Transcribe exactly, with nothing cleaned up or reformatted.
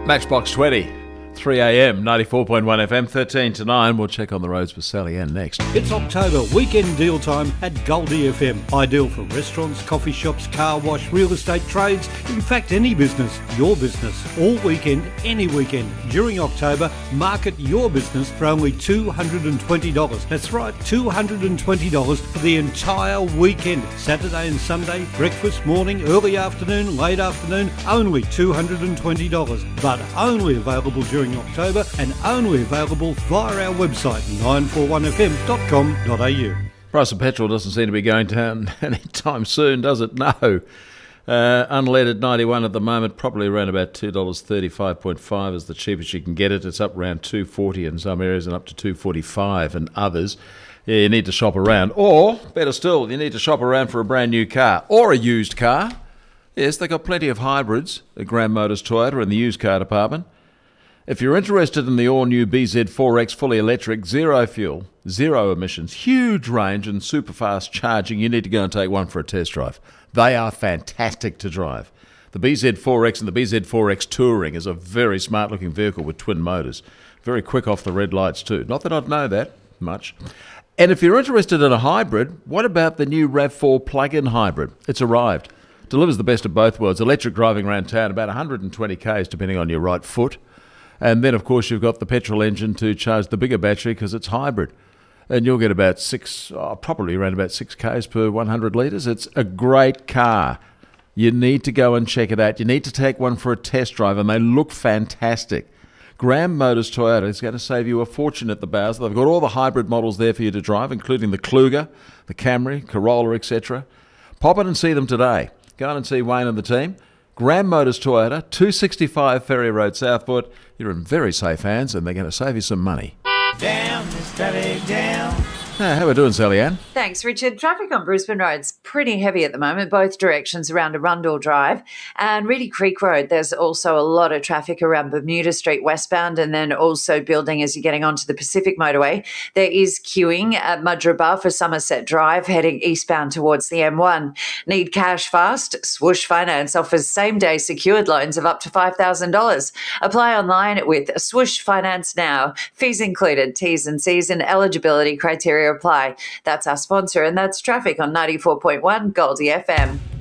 Matchbox twenty, three a m, ninety-four point one F M, thirteen to nine. We'll check on the roads with Sally Ann next. It's October, weekend deal time at Goldie F M. Ideal for restaurants, coffee shops, car wash, real estate trades, in fact any business, your business. All weekend, any weekend. During October, market your business for only two hundred twenty dollars. That's right, two hundred twenty dollars for the entire weekend. Saturday and Sunday, breakfast, morning, early afternoon, late afternoon, only two hundred twenty dollars. But only available during October and only available via our website nine four one f m dot com dot a u. Price of petrol doesn't seem to be going down anytime soon, does it? No. Uh, unleaded ninety-one at the moment, probably around about two dollars thirty-five point five is the cheapest you can get it. It's up around two dollars forty in some areas and up to two dollars forty-five in others. Yeah, you need to shop around. Or, better still, you need to shop around for a brand new car or a used car. Yes, they've got plenty of hybrids at Graham Motors Toyota in the used car department. If you're interested in the all-new B Z four X fully electric, zero fuel, zero emissions, huge range and super fast charging, you need to go and take one for a test drive. They are fantastic to drive. The B Z four X and the B Z four X Touring is a very smart-looking vehicle with twin motors. Very quick off the red lights too. Not that I'd know that much. And if you're interested in a hybrid, what about the new RAV four plug-in hybrid? It's arrived. Delivers the best of both worlds. Electric driving around town, about one hundred twenty kays depending on your right foot. And then, of course, you've got the petrol engine to charge the bigger battery because it's hybrid. And you'll get about six, oh, probably around about six kays per one hundred litres. It's a great car. You need to go and check it out. You need to take one for a test drive, and they look fantastic. Graham Motors Toyota is going to save you a fortune at the bows. They've got all the hybrid models there for you to drive, including the Kluger, the Camry, Corolla, et cetera. Pop in and see them today. Go on and see Wayne and the team. Graham Motors Toyota, two sixty-five Ferry Road, Southport. You're in very safe hands, and they're going to save you some money. Down, Sally, down. Ah, how are we doing, Sally Ann? Thanks, Richard. Traffic on Brisbane Road's pretty heavy at the moment, both directions around Arundel Drive. And Reedy Creek Road, there's also a lot of traffic around Bermuda Street westbound and then also building as you're getting onto the Pacific Motorway. There is queuing at Mudgeeraba for Somerset Drive, heading eastbound towards the M one. Need cash fast? Swoosh Finance offers same-day secured loans of up to five thousand dollars. Apply online with Swoosh Finance now. Fees included, T's and C's and eligibility criteria apply. That's our sponsor, and that's traffic on ninety-four point one Goldie F M.